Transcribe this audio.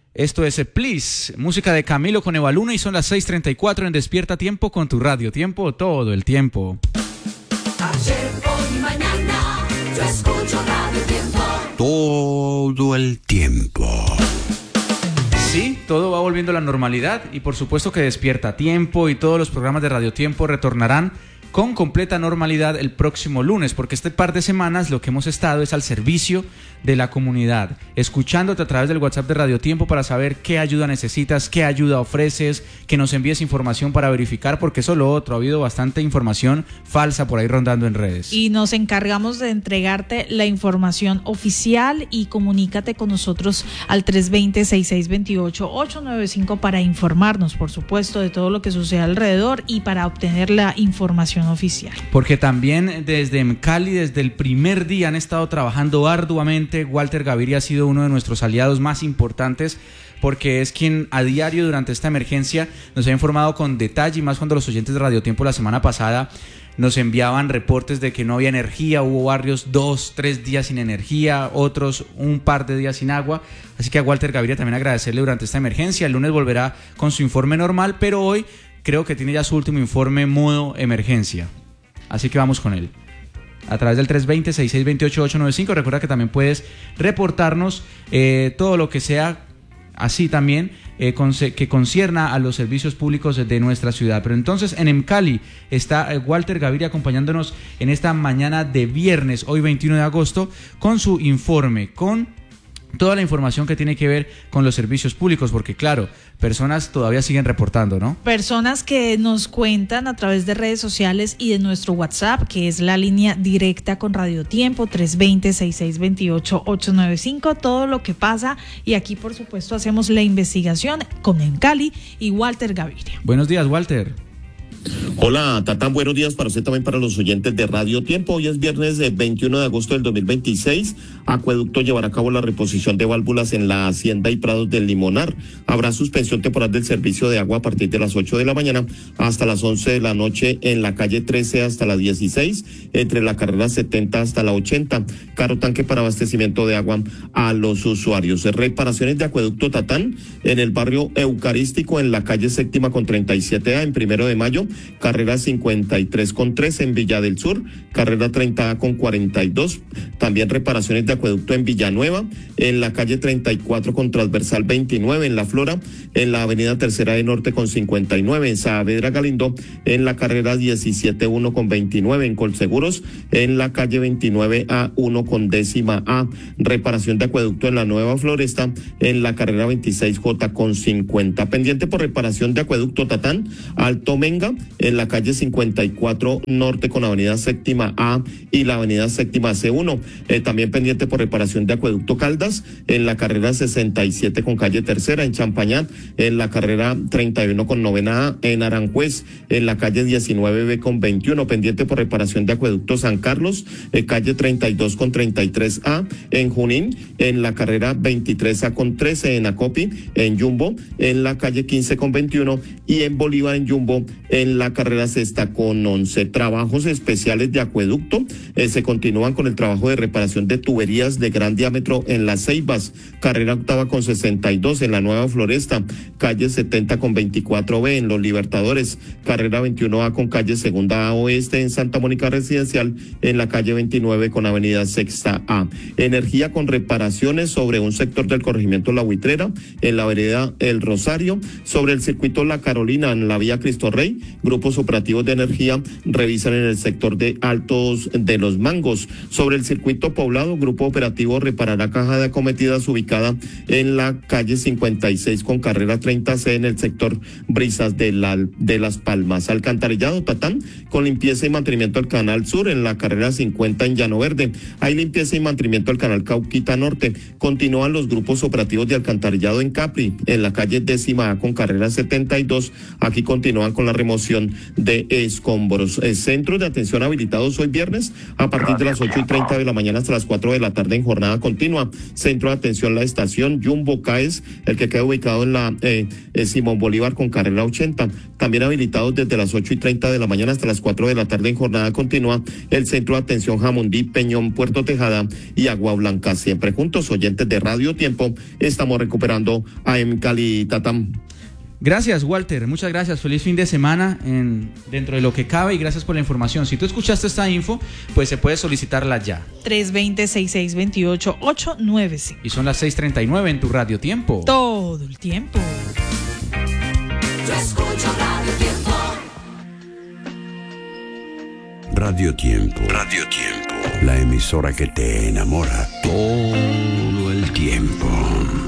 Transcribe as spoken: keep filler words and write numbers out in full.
Esto es Please, música de Camilo con Eva Luna y son las seis treinta y cuatro en Despierta Tiempo con tu radio. Tiempo todo el tiempo. Ayer, hoy, mañana, yo escucho Radio Tiempo. Todo el tiempo. Sí, todo va volviendo a la normalidad y por supuesto que Despierta Tiempo y todos los programas de Radio Tiempo retornarán con completa normalidad el próximo lunes, porque este par de semanas lo que hemos estado es al servicio de la comunidad, escuchándote a través del WhatsApp de Radio Tiempo para saber qué ayuda necesitas, qué ayuda ofreces, que nos envíes información para verificar, porque eso es lo otro, ha habido bastante información falsa por ahí rondando en redes. Y nos encargamos de entregarte la información oficial y comunícate con nosotros al tres dos cero, seis seis dos ocho, ocho nueve cinco para informarnos, por supuesto, de todo lo que sucede alrededor y para obtener la información oficial. Porque también desde Cali, desde el primer día han estado trabajando arduamente. Walter Gaviria ha sido uno de nuestros aliados más importantes porque es quien a diario durante esta emergencia nos ha informado con detalle, y más cuando los oyentes de Radio Tiempo la semana pasada nos enviaban reportes de que no había energía, hubo barrios dos, tres días sin energía, otros un par de días sin agua, así que a Walter Gaviria también agradecerle durante esta emergencia. El lunes volverá con su informe normal, pero hoy creo que tiene ya su último informe modo emergencia, así que vamos con él. A través del tres dos cero, seis seis dos ocho, ocho nueve cinco, recuerda que también puedes reportarnos eh, todo lo que sea así también eh, con, que concierna a los servicios públicos de nuestra ciudad. Pero entonces en Emcali está eh, Walter Gaviria acompañándonos en esta mañana de viernes, hoy veintiuno de agosto, con su informe, con toda la información que tiene que ver con los servicios públicos, porque claro, personas todavía siguen reportando, ¿no? Personas que nos cuentan a través de redes sociales y de nuestro WhatsApp, que es la línea directa con Radio Tiempo, tres dos cero, seis seis dos ocho, ocho nueve cinco, todo lo que pasa, y aquí por supuesto hacemos la investigación con Emcali y Walter Gaviria. Buenos días, Walter. Hola, Tatán, buenos días para usted, también para los oyentes de Radio Tiempo. Hoy es viernes veintiuno de agosto del dos mil veintiséis. Acueducto llevará a cabo la reposición de válvulas en la Hacienda y Prados del Limonar. Habrá suspensión temporal del servicio de agua a partir de las ocho de la mañana hasta las once de la noche en la calle trece hasta la dieciséis, entre la carrera setenta hasta la ochenta. Carro tanque para abastecimiento de agua a los usuarios. Reparaciones de acueducto Tatán en el barrio Eucarístico, en la calle séptima con treinta y siete A, en Primero de Mayo, carrera cincuenta y tres con trece en Villa del Sur, carrera treinta A con cuarenta y dos. También reparaciones de acueducto en Villanueva, en la calle treinta y cuatro con transversal veintinueve en La Flora, en la avenida Tercera de Norte con cincuenta y nueve, en Saavedra Galindo, en la carrera diecisiete uno con veintinueve, en Colseguros, en la calle veintinueve A uno con décima A. Reparación de acueducto en la Nueva Floresta, en la carrera veintiséis J con cincuenta. Pendiente por reparación de acueducto Tatán, Alto Menga, en la calle cincuenta y cuatro Norte con avenida Séptima A y la avenida Séptima C uno. Eh, también pendiente por reparación de acueducto Caldas, en la carrera sesenta y siete con calle Tercera, en Champañat, en la carrera treinta y uno con novena A, en Aranjuez, en la calle diecinueve B con veintiuno. Pendiente por reparación de acueducto San Carlos, eh, calle treinta y dos con treinta y tres A, en Junín, en la carrera veintitrés A con trece, en Acopi, en Yumbo, en la calle quince con veintiuno y en Bolívar, en Yumbo, en la carrera sexta con once. Trabajos especiales de acueducto. Eh, se continúan con el trabajo de reparación de tuberías de gran diámetro en Las Ceibas, carrera octava con sesenta y dos en la Nueva Floresta, calle setenta con veinticuatro B en Los Libertadores, carrera veintiuno A con calle Segunda A Oeste en Santa Mónica Residencial, en la calle veintinueve con avenida Sexta A. Energía con reparaciones sobre un sector del corregimiento La Buitrera, en la vereda El Rosario, sobre el circuito La Carolina, en la vía Cristo Rey. Grupos operativos de energía revisan en el sector de Altos de los Mangos. Sobre el circuito Poblado, grupo operativo reparará caja de acometidas ubicada en la calle cincuenta y seis con carrera treinta C en el sector Brisas de, la, de Las Palmas. Alcantarillado Tatán con limpieza y mantenimiento al Canal Sur en la carrera cincuenta en Llano Verde. Hay limpieza y mantenimiento al Canal Cauquita Norte. Continúan los grupos operativos de alcantarillado en Capri, en la calle décima A con carrera setenta y dos. Aquí continúan con la remoción recolección de escombros. Eh, centros de atención habilitados hoy viernes a partir de las ocho y treinta de la mañana hasta las cuatro de la tarde en jornada continua. Centro de atención La Estación, Jumbo Caes, el que queda ubicado en la eh, eh, Simón Bolívar con carrera ochenta. También habilitados desde las ocho y treinta de la mañana hasta las cuatro de la tarde en jornada continua el Centro de Atención Jamundí, Peñón, Puerto Tejada y Agua Blanca. Siempre juntos, oyentes de Radio Tiempo, estamos recuperando a M Cali Tatam. Gracias, Walter. Muchas gracias. Feliz fin de semana en, dentro de lo que cabe y gracias por la información. Si tú escuchaste esta info, pues se puede solicitarla ya. tres dos cero, seis seis dos ocho, ocho nueve cinco. Y son las seis treinta y nueve en tu Radio Tiempo. Todo el tiempo. Yo escucho Radio Tiempo. Radio Tiempo. Radio Tiempo. La emisora que te enamora todo el tiempo.